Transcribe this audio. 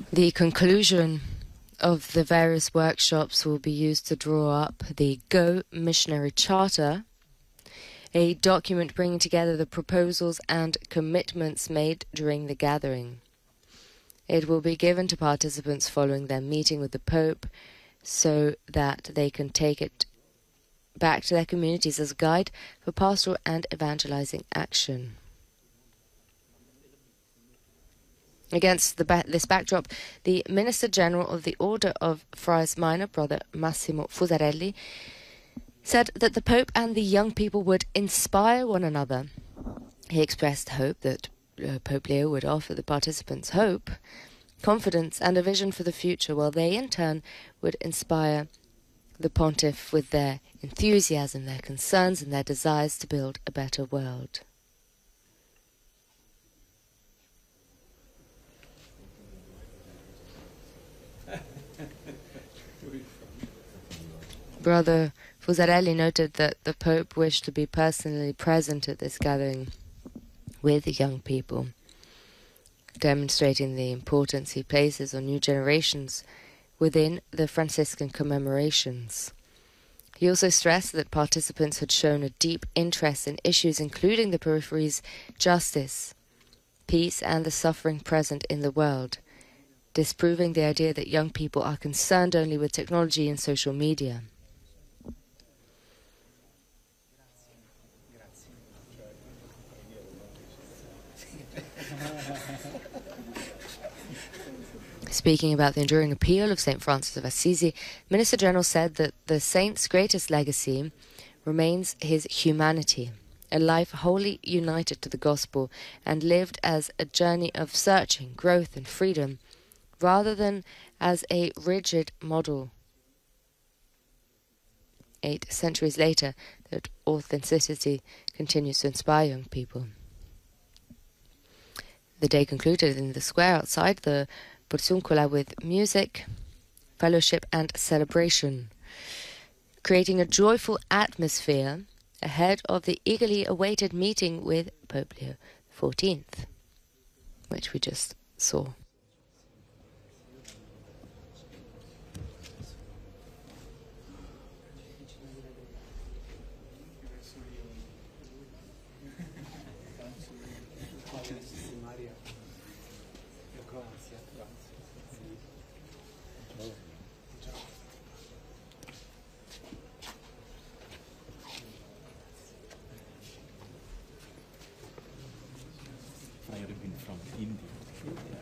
The conclusion of the various workshops will be used to draw up the Go Missionary Charter, a document bringing together the proposals and commitments made during the gathering. It will be given to participants following their meeting with the Pope so that they can take it back to their communities as a guide for pastoral and evangelizing action. Against this backdrop, the Minister General of the Order of Friars Minor, Brother Massimo Fusarelli, said that the Pope and the young people would inspire one another. He expressed hope that Pope Leo would offer the participants hope, confidence, and a vision for the future, while they in turn would inspire the Pontiff with their enthusiasm, their concerns, and their desires to build a better world. Brother Fusarelli noted that the Pope wished to be personally present at this gathering with the young people, demonstrating the importance he places on new generations within the Franciscan commemorations. He also stressed that participants had shown a deep interest in issues including the periphery's justice, peace, and the suffering present in the world, disproving the idea that young people are concerned only with technology and social media. Speaking about the enduring appeal of St. Francis of Assisi, Minister General said that the saint's greatest legacy remains his humanity, a life wholly united to the gospel and lived as a journey of searching, growth, and freedom, rather than as a rigid model. 8 centuries later, that authenticity continues to inspire young people. The day concluded in the square outside the Porciuncula with music, fellowship, and celebration, creating a joyful atmosphere ahead of the eagerly awaited meeting with Pope Leo XIV, which we just saw. From India.